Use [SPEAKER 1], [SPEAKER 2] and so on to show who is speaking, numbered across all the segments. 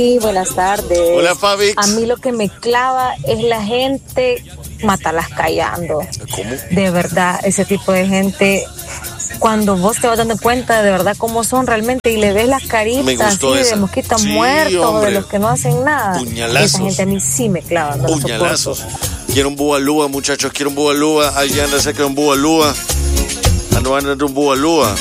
[SPEAKER 1] Sí, buenas tardes.
[SPEAKER 2] Hola, Fabi.
[SPEAKER 1] A mí lo que me clava es la gente matarlas callando.
[SPEAKER 2] ¿Cómo?
[SPEAKER 1] De verdad, ese tipo de gente, cuando vos te vas dando cuenta de verdad cómo son realmente y le ves las caritas así de mosquitos muertos o de los que no hacen nada.
[SPEAKER 2] Puñalazos.
[SPEAKER 1] Esa gente a mí sí me clava. No
[SPEAKER 2] Puñalazos. Quiero un bubalúa, muchachos, quiero un bubalúa. Allá anda cerca de un bubalúa. Ando andando un bubalúa.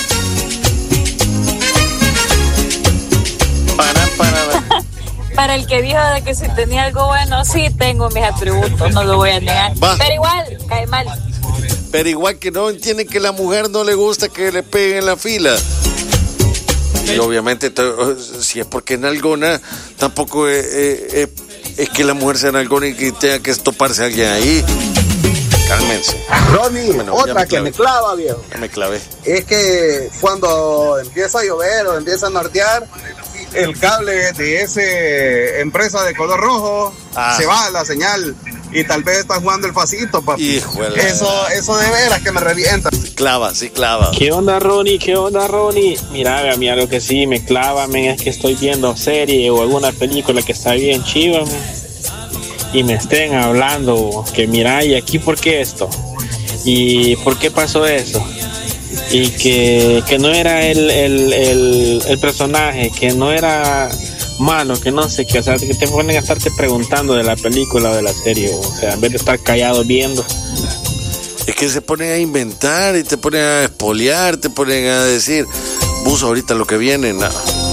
[SPEAKER 3] Para el que dijo de que si tenía algo bueno, sí tengo mis atributos, no lo voy a negar. Pero igual, cae mal.
[SPEAKER 2] Pero igual que no entienden que a la mujer no le gusta que le peguen en la fila. Y obviamente, si es porque es nalgona, tampoco es que la mujer sea nalgona y que tenga que estoparse a alguien ahí. Cálmense.
[SPEAKER 4] Ronnie, bueno, otra que me clava, viejo.
[SPEAKER 2] Me clavé.
[SPEAKER 4] Es que cuando empieza a llover o empieza a nortear, el cable de esa empresa de color rojo se va a la señal y tal vez está jugando el facito, papi.
[SPEAKER 2] Híjole.
[SPEAKER 4] Eso de veras que me revienta.
[SPEAKER 2] Clava, sí clava.
[SPEAKER 5] ¿Qué onda, Ronnie? Mira, a mí algo que sí me clava, men, es que estoy viendo serie o alguna película que está bien chiva, men, y me estén hablando que mira, ¿y aquí por qué esto? ¿Y por qué pasó eso? Y que no era el personaje, que no era malo, que no sé qué, o sea, que te ponen a estarte preguntando de la película o de la serie, o sea, en vez de estar callado viendo.
[SPEAKER 2] Es que se ponen a inventar y te ponen a espolear, te ponen a decir, bus ahorita lo que viene, nada.